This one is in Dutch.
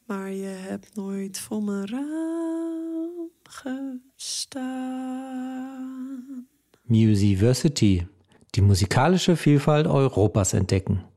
maar je hebt nooit voor me raam gestaan. Musiversity, die musikalische Vielfalt Europas entdecken.